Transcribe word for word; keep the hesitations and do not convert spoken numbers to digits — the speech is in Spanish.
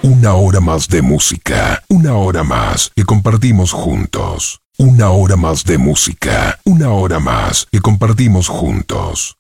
Una hora más de música, una hora más que compartimos juntos. Una hora más de música, una hora más que compartimos juntos.